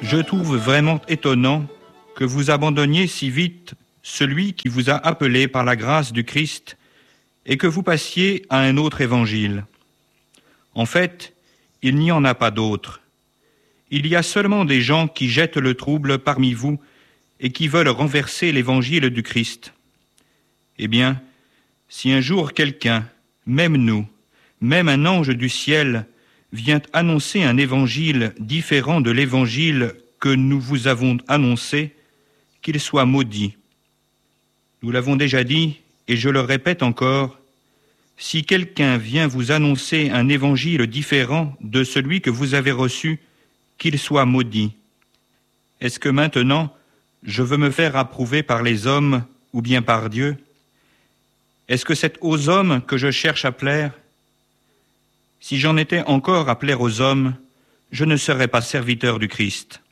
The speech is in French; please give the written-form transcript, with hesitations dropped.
Je trouve vraiment étonnant que vous abandonniez si vite celui qui vous a appelé par la grâce du Christ et que vous passiez à un autre évangile. En fait, il n'y en a pas d'autre. Il y a seulement des gens qui jettent le trouble parmi vous et qui veulent renverser l'évangile du Christ. Eh bien, si un jour quelqu'un, même nous, même un ange du ciel, vient annoncer un évangile différent de l'évangile que nous vous avons annoncé, qu'il soit maudit. Nous l'avons déjà dit, et je le répète encore, si quelqu'un vient vous annoncer un évangile différent de celui que vous avez reçu, qu'il soit maudit. Est-ce que maintenant, je veux me faire approuver par les hommes ou bien par Dieu? Est-ce que c'est aux hommes que je cherche à plaire? Si j'en étais encore à plaire aux hommes, je ne serais pas serviteur du Christ.